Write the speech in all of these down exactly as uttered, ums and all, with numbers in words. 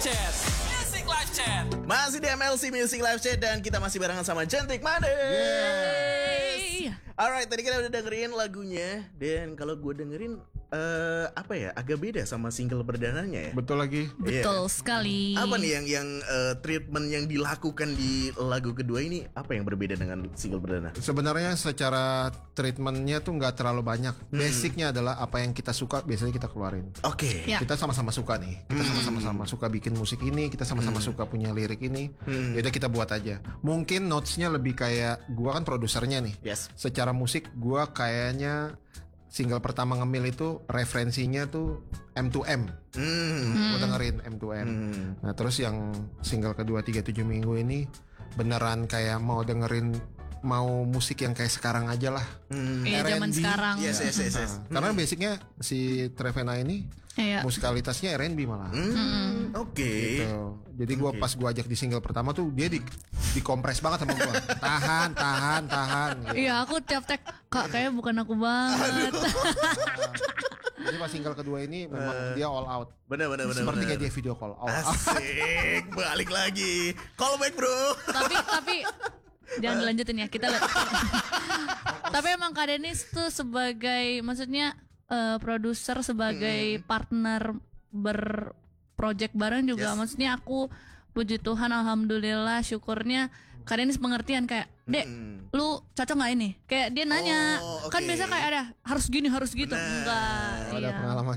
Chat. Music Live Chat. Masih di M L C Music Live Chat dan kita masih barengan sama Cantik Made. Alright, tadi kita udah dengerin lagunya dan kalau gue dengerin uh, apa ya, agak beda sama single perdananya ya. Betul lagi. Betul Yeah. sekali. Apa nih yang yang uh, treatment yang dilakukan di lagu kedua ini, apa yang berbeda dengan single perdana? Sebenarnya secara treatmentnya tuh nggak terlalu banyak. Basicnya adalah apa yang kita suka biasanya kita keluarin. Oke. Ya. Kita sama-sama suka nih. Kita sama-sama sama suka bikin musik ini. Kita sama-sama suka punya lirik ini. Yaudah kita buat aja. Mungkin notesnya lebih kayak gua kan produsernya nih. Yes. Secara musik gua kayaknya single pertama ngemil itu referensinya tuh M to M. Hmm. Gua dengerin M to M. Nah terus yang single kedua tiga puluh tujuh minggu ini beneran kayak mau dengerin mau musik yang kayak sekarang aja lah. Iya, R and B. zaman sekarang. Yes, yes, yes, yes. Nah, karena basicnya si Trevena ini Iya. musikalitasnya R and B malah. Hmm, Oke. Gitu. Jadi gua pas gua ajak di single pertama tuh dia di dikompres banget sama gua. Tahan, tahan, tahan. Gitu. Iya, aku tiap tag kak kayaknya bukan aku banget. Jadi pas single kedua ini memang dia all out. Bener, bener, bener. Seperti bener. kayak dia video call all out. Asik, balik lagi. Callback bro. tapi tapi jangan dilanjutin ya, kita lihat. Tapi emang Kak Denis tuh sebagai maksudnya eh, produser, sebagai partner berproject bareng juga. Yes. Maksudnya aku puji Tuhan, alhamdulillah, syukurnya Kak Denis pengertian kayak, Dek, lu cocok nggak ini? Kayak dia nanya, Oh, kan oke. biasa kayak ada harus gini harus gitu, Bener. enggak? Ada Iya. pengalaman.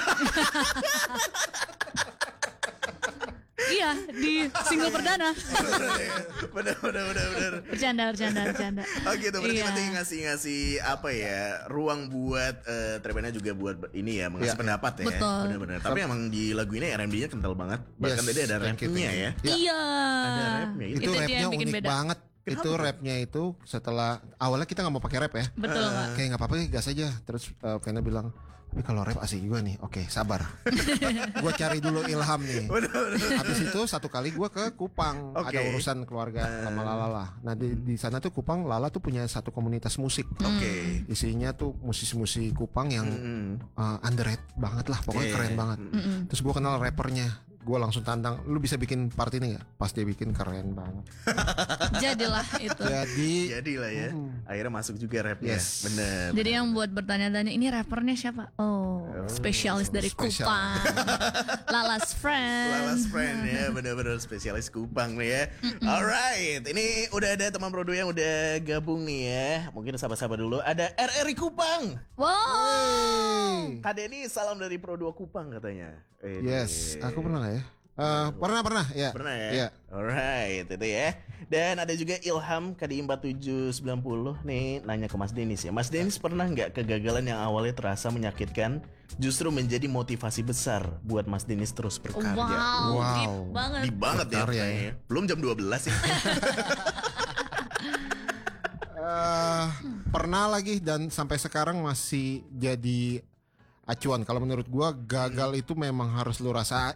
Iya, di single perdana. Bener, bener, bener, bener. Bercanda, bercanda, bercanda. Oh gitu, berarti Iya. berarti ngasih-ngasih apa ya, ruang buat uh, Trevena juga buat ini ya, mengasih Iya. pendapat ya. Betul. Bener-bener. Tapi emang di lagu ini R and B-nya kental banget. Bahkan Yes, tadi ada thank you, rapnya thank ya. you. Iya. Ada rapnya. Itu, Itu dia rapnya yang bikin unik beda. banget. Itu rapnya itu setelah awalnya kita nggak mau pakai rap ya. Betul, Kak. Kayak nggak apa-apa, gas aja. Terus uh, Vena bilang, tapi kalau rap asik juga nih. Oke, sabar. Gue cari dulu ilham nih. Habis itu satu kali gue ke Kupang, Oke. ada urusan keluarga sama Lala lah. Nah di di sana tuh Kupang, Lala tuh punya satu komunitas musik. Oke. Isinya tuh musisi-musisi Kupang yang uh, underrated banget lah, pokoknya Iya. keren banget. Terus gue kenal rappernya. Gue langsung tantang, lu bisa bikin part ini gak? Pas dia bikin keren banget. Jadilah itu. Jadi Jadi lah ya. Akhirnya masuk juga rapnya. Yes. Bener. Jadi yang buat bertanya-tanya, ini rappernya siapa? Oh, spesialis dari spesial. Kupang. Lala's friend. Lala's friend ya, bener-bener spesialis Kupang nih ya. Alright, ini udah ada teman produ yang udah gabung nih ya. Mungkin sahabat-sahabat dulu. Ada R R I Kupang. Wow. Kak Denny, salam dari Pro dua Kupang katanya. Eh, yes, aku pernah gak ya? Eh, pernah pernah ya. Pernah ya? Iya. Alright, itu ya. Dan ada juga Ilham K D I empat tujuh sembilan nol nih nanya ke Mas Denis ya. Mas Denis pernah nggak kegagalan yang awalnya terasa menyakitkan justru menjadi motivasi besar buat Mas Denis terus berkarya? Wow, Wow. deep banget. Di banget ya, Berkarya kayaknya. Belum jam dua belas ya. Eh, pernah lagi dan sampai sekarang masih jadi acuan. Kalau menurut gua gagal itu memang harus lu rasa